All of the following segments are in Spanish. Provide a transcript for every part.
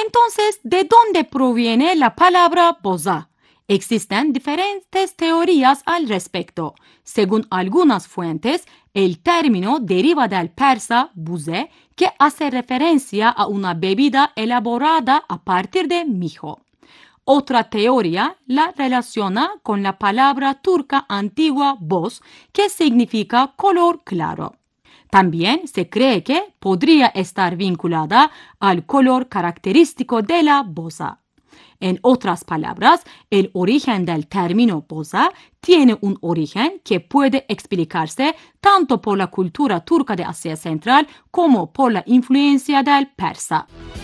Entonces, ¿de dónde proviene la palabra boza? Existen diferentes teorías al respecto. Según algunas fuentes, el término deriva del persa buze, que hace referencia a una bebida elaborada a partir de mijo. Otra teoría la relaciona con la palabra turca antigua boz, que significa color claro. También se cree que podría estar vinculada al color característico de la boza. En otras palabras, el origen del término boza tiene un origen que puede explicarse tanto por la cultura turca de Asia Central como por la influencia del persa.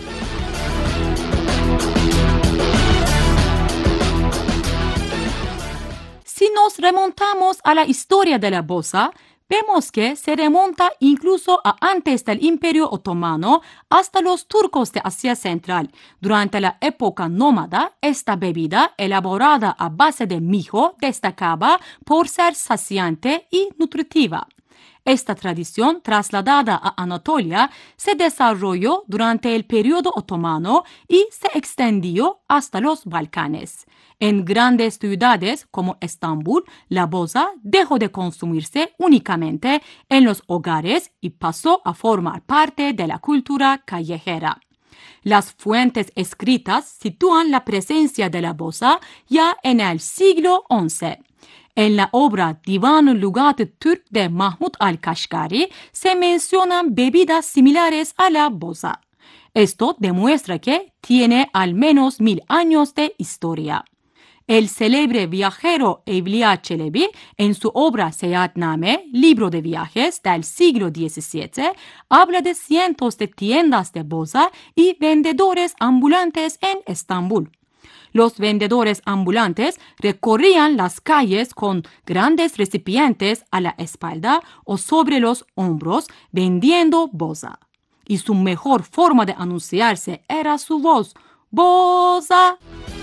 Si nos remontamos a la historia de la boza, vemos que se remonta incluso a antes del Imperio Otomano hasta los turcos de Asia Central. Durante la época nómada, esta bebida, elaborada a base de mijo, destacaba por ser saciante y nutritiva. Esta tradición, trasladada a Anatolia, se desarrolló durante el periodo otomano y se extendió hasta los Balcanes. En grandes ciudades como Estambul, la boza dejó de consumirse únicamente en los hogares y pasó a formar parte de la cultura callejera. Las fuentes escritas sitúan la presencia de la boza ya en el siglo XI. En la obra Divan-ı Lugat-ı Türk de Mahmud al-Kashgari se mencionan bebidas similares a la boza. Esto demuestra que tiene al menos 1000 años de historia. El célebre viajero Evliya Çelebi, en su obra Seyahatname, libro de viajes del siglo XVII, habla de cientos de tiendas de boza y vendedores ambulantes en Estambul. Los vendedores ambulantes recorrían las calles con grandes recipientes a la espalda o sobre los hombros vendiendo boza. Y su mejor forma de anunciarse era su voz: ¡Boza!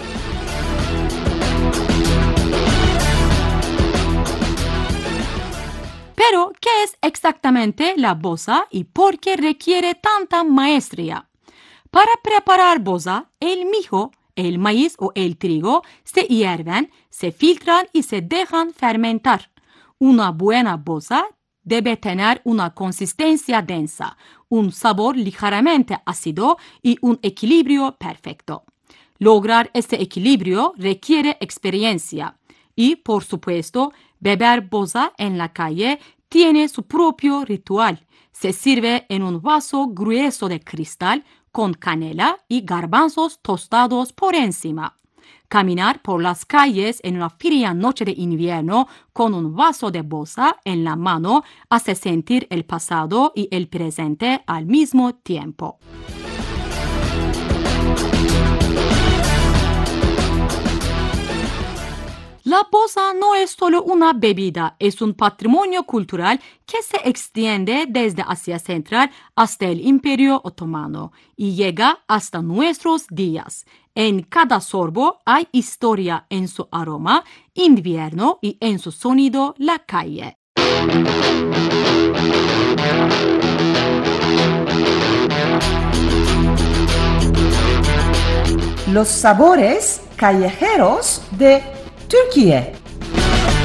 Pero, ¿qué es exactamente la boza y por qué requiere tanta maestría? Para preparar boza, el mijo, el maíz o el trigo se hierven, se filtran y se dejan fermentar. Una buena boza debe tener una consistencia densa, un sabor ligeramente ácido y un equilibrio perfecto. Lograr este equilibrio requiere experiencia y, por supuesto, beber boza en la calle tiene su propio ritual. Se sirve en un vaso grueso de cristal con canela y garbanzos tostados por encima. Caminar por las calles en una fría noche de invierno con un vaso de boza en la mano hace sentir el pasado y el presente al mismo tiempo. La boza no es solo una bebida, es un patrimonio cultural que se extiende desde Asia Central hasta el Imperio Otomano y llega hasta nuestros días. En cada sorbo hay historia en su aroma, invierno y en su sonido, la calle. Los sabores callejeros de Türkiye.